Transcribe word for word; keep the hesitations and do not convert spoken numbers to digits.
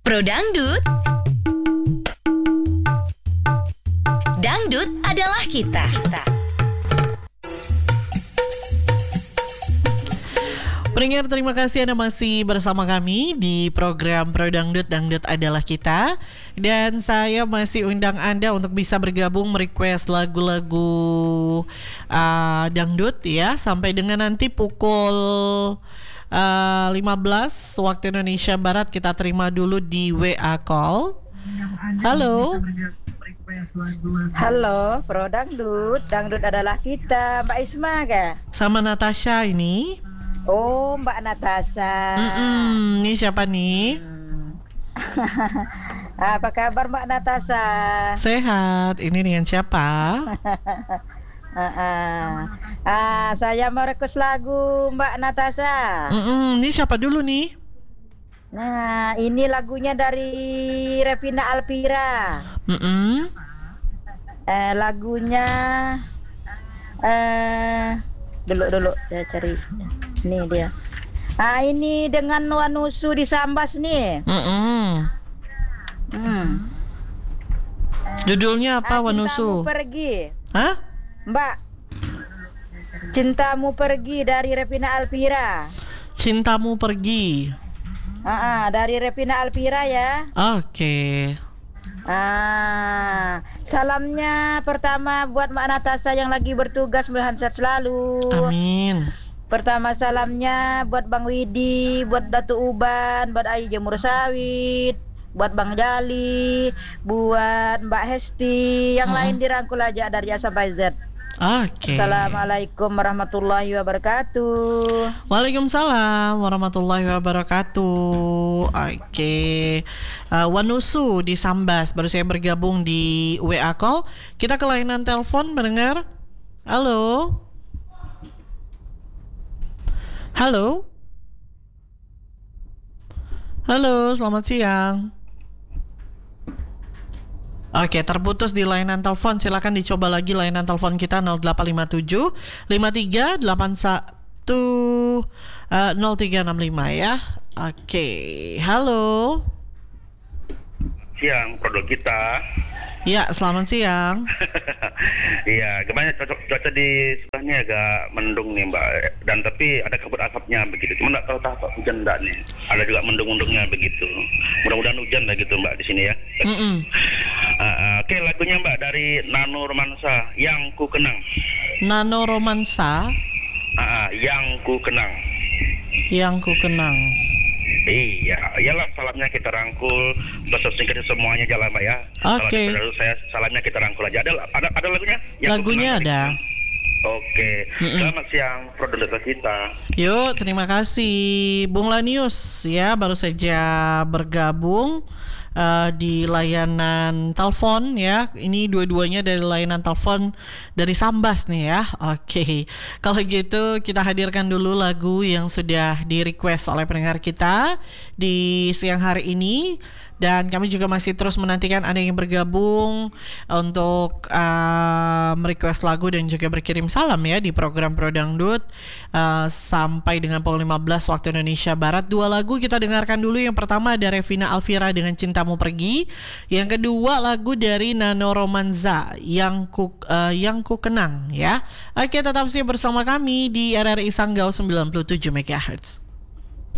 Pro Dangdut. Dangdut adalah kita. kita. Pendengar, terima kasih Anda masih bersama kami di program Pro Dangdut, Dangdut adalah kita. Dan saya masih undang Anda untuk bisa bergabung merequest lagu-lagu uh, dangdut ya, sampai dengan nanti pukul uh, lima belas waktu Indonesia Barat. Kita terima dulu di W A call. Halo. Halo, Pro Dangdut, Dangdut adalah kita. Mbak Isma kah? Sama Natasha ini. Oh, Mbak Natasha. Mm-mm, ini siapa nih? Hmm. Apa kabar Mbak Natasha? Sehat. Ini dengan siapa? ah, ah. ah, saya mau request lagu Mbak Natasha. Mm-mm, ini siapa dulu nih? Nah, ini lagunya dari Revina Alvira. Mm-mm. Eh, lagunya eh dulu dulu saya cari. Ini dia. Ah, ini dengan Wanusu di Sambas nih. Mm-mm. Hmm. Judulnya apa, Ah, Wanusu? Cintamu Pergi. Hah? Mbak, Cintamu Pergi dari Revina Alvira. Cintamu Pergi. Ah, ah, dari Revina Alvira ya. Oke. Ah, salamnya pertama buat Mbak Natasha yang lagi bertugas, mudah-mudahan sehat selalu. Amin. Pertama salamnya buat Bang Widi, buat Datu Uban, buat Ayi Jemur Sawit, buat Bang Jali, buat Mbak Hesti, yang Mm-mm. lain dirangkul aja dari A sampai Z. Oke. Assalamualaikum warahmatullahi wabarakatuh. Waalaikumsalam warahmatullahi wabarakatuh. Oke. Uh, Wanusu di Sambas baru saya bergabung di W A call. Kita ke layanan telepon, mendengar. Halo. Halo. Halo, selamat siang. Oke, terputus di layanan telepon. Silakan dicoba lagi layanan telepon kita nol delapan lima tujuh lima tiga delapan satu nol tiga enam lima ya. Oke, halo. Siang, produk kita. Ya, selamat siang. Iya, gimana cuaca, cuaca di sebelahnya agak mendung nih Mbak. Dan tapi ada kabut asapnya begitu. Cuma nggak tahu tak hujan enggak nih. Ada juga mendung-mendungnya begitu. Mudah-mudahan hujan lah gitu Mbak di sini ya. Mm-mm. Uh, uh, Oke, okay, lagunya Mbak dari Nano Romansa, Yang Ku Kenang. Nano Romansa, Uh, uh, Yang Ku Kenang. Yang Ku Kenang. Iya, iyalah salamnya kita rangkul, bahasa singkatnya semuanya jalan Mbak ya. Oke. Kalau saya salamnya kita rangkul aja. Ada ada, ada lagunya? Yang Ku Lagunya Kenang ada. tadi. Oke, Mm-mm. selamat siang produser kita. Yuk, terima kasih Bung Lanius ya, baru saja bergabung uh, di layanan telepon ya. Ini dua-duanya dari layanan telepon dari Sambas nih ya. Oke, kalau gitu kita hadirkan dulu lagu yang sudah di request oleh pendengar kita di siang hari ini. Dan kami juga masih terus menantikan Anda yang bergabung untuk uh, merequest lagu dan juga berkirim salam ya di program Pro Dangdut uh, sampai dengan pukul lima belas waktu Indonesia Barat. Dua lagu kita dengarkan dulu. Yang pertama ada Revina Alvira dengan Cintamu Pergi. Yang kedua lagu dari Nano Romansa, Yang Ku uh, Yang Ku Kenang ya. Oke, tetap sih bersama kami di R R I Sanggau sembilan puluh tujuh megahertz.